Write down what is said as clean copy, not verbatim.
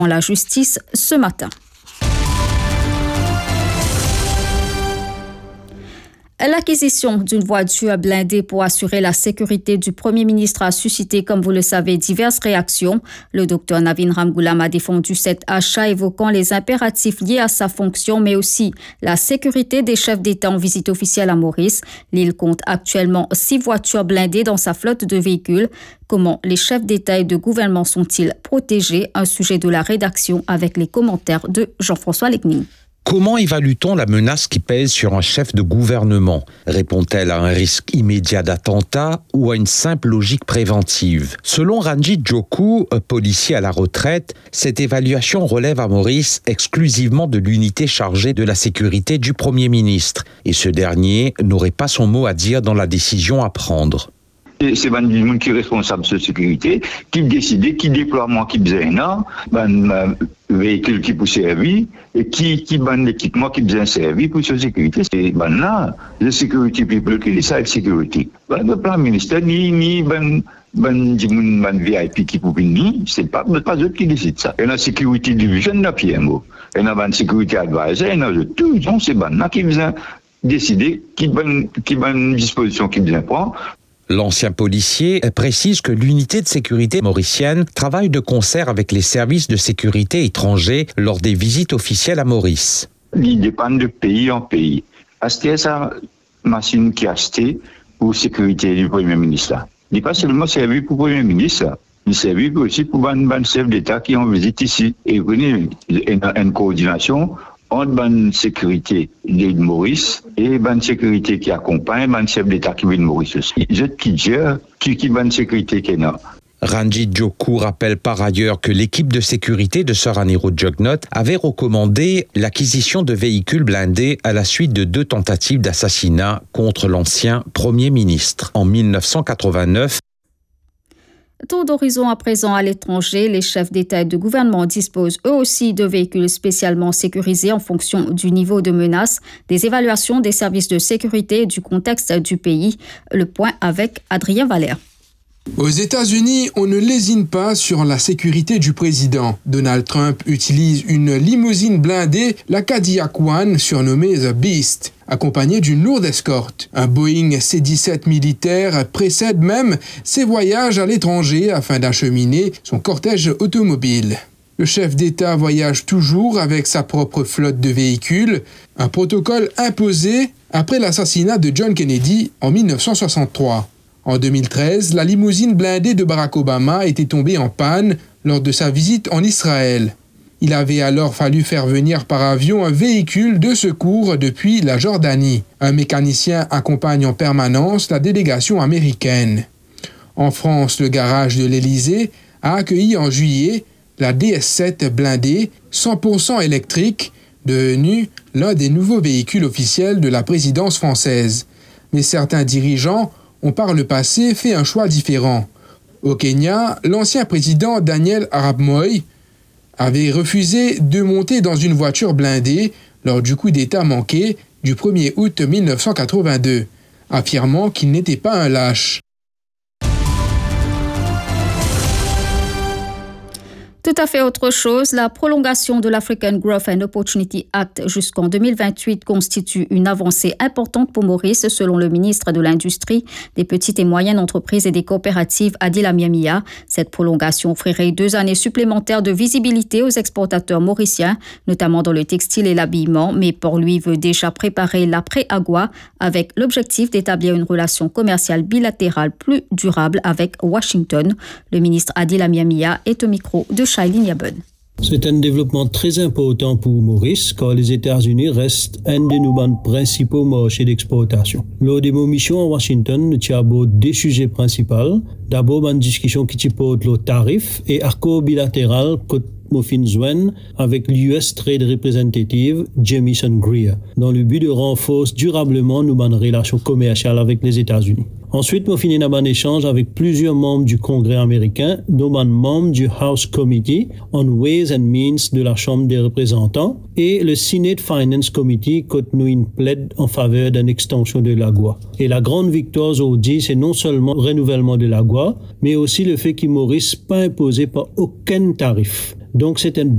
la justice ce matin. L'acquisition d'une voiture blindée pour assurer la sécurité du Premier ministre a suscité, comme vous le savez, diverses réactions. Le docteur Navin Ramgoolam a défendu cet achat, évoquant les impératifs liés à sa fonction, mais aussi la sécurité des chefs d'État en visite officielle à Maurice. L'île compte actuellement 6 voitures blindées dans sa flotte de véhicules. Comment les chefs d'État et de gouvernement sont-ils protégés? Un sujet de la rédaction avec les commentaires de Jean-François Legning. Comment évalue-t-on la menace qui pèse sur un chef de gouvernement? Répond-elle à un risque immédiat d'attentat ou à une simple logique préventive? Selon Ranjit Joku, policier à la retraite, cette évaluation relève à Maurice exclusivement de l'unité chargée de la sécurité du Premier ministre. Et ce dernier n'aurait pas son mot à dire dans la décision à prendre. C'est le monde qui est responsable de la sécurité, qui décide, qui déploiement qui besoin, véhicule qui peut servir, et qui l'équipement qui besoin servir pour la sécurité. C'est là, la sécurité people qui est la sécurité. Le plan ministère, ni VIP qui peut venir, c'est pas eux qui décident ça. Et la sécurité division n'a pas un mot. Et la sécurité advisor, et la tout, c'est là qui besoin décider, qui bonne disposition qui besoin prendre. L'ancien policier précise que l'unité de sécurité mauricienne travaille de concert avec les services de sécurité étrangers lors des visites officielles à Maurice. Il dépend de pays en pays. Acheter sa machine qui a acheté pour sécurité du Premier ministre. Il n'est pas seulement servi pour le Premier ministre, il servi aussi pour un chef d'État qui en visite ici. Et il y a une coordination entre la sécurité de Maurice et la sécurité qui accompagne le chef d'État qui vient de Maurice aussi. Je qui gère qui la sécurité qui est là. Ranjit Joku rappelle par ailleurs que l'équipe de sécurité de Sir Anirudh Jugnauth avait recommandé l'acquisition de véhicules blindés à la suite de 2 tentatives d'assassinat contre l'ancien Premier ministre. En 1989, Tour d'horizon à présent à l'étranger, les chefs d'État et de gouvernement disposent eux aussi de véhicules spécialement sécurisés en fonction du niveau de menace, des évaluations des services de sécurité et du contexte du pays. Le point avec Adrien Valère. Aux États-Unis, on ne lésine pas sur la sécurité du président. Donald Trump utilise une limousine blindée, la Cadillac One, surnommée The Beast, accompagnée d'une lourde escorte. Un Boeing C-17 militaire précède même ses voyages à l'étranger afin d'acheminer son cortège automobile. Le chef d'État voyage toujours avec sa propre flotte de véhicules, un protocole imposé après l'assassinat de John Kennedy en 1963. En 2013, la limousine blindée de Barack Obama était tombée en panne lors de sa visite en Israël. Il avait alors fallu faire venir par avion un véhicule de secours depuis la Jordanie. Un mécanicien accompagne en permanence la délégation américaine. En France, le garage de l'Élysée a accueilli en juillet la DS-7 blindée 100% électrique, devenue l'un des nouveaux véhicules officiels de la présidence française. Mais certains dirigeants ont par le passé fait un choix différent. Au Kenya, l'ancien président Daniel Arap Moi avait refusé de monter dans une voiture blindée lors du coup d'État manqué du 1er août 1982, affirmant qu'il n'était pas un lâche. Tout à fait autre chose, la prolongation de l'African Growth and Opportunity Act jusqu'en 2028 constitue une avancée importante pour Maurice, selon le ministre de l'Industrie, des petites et moyennes entreprises et des coopératives, Adil Amiamia. Cette prolongation offrirait 2 années supplémentaires de visibilité aux exportateurs mauriciens, notamment dans le textile et l'habillement, mais pour lui veut déjà préparer l'après-AGOA avec l'objectif d'établir une relation commerciale bilatérale plus durable avec Washington. Le ministre Adil Amiamia est au micro de Shailin Yabon. C'est un développement très important pour Maurice car les États-Unis restent un de nos principaux marchés d'exportation. Lors de mes missions à Washington, nous avons des sujets principaux. D'abord, une discussion qui porte le tarif et accord bilatéral que nous avec l'US Trade Representative Jamison Greer, dans le but de renforcer durablement nos relations commerciales avec les États-Unis. Ensuite, nous finissons un échange avec plusieurs membres du Congrès américain, dont membres du House Committee on Ways and Means de la Chambre des représentants et le Senate Finance Committee qui nous plaide en faveur d'une extension de l'AGOA. Et la grande victoire aujourd'hui, c'est non seulement le renouvellement de l'AGOA, mais aussi le fait qu'il Maurice pas imposé par aucun tarif. Donc c'est un